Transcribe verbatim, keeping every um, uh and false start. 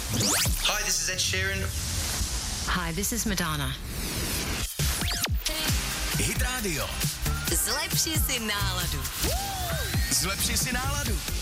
Hi, this is Ed Sheeran. Hi, this is Madonna. Hit Radio. Zlepši si náladu. Zlepši si náladu.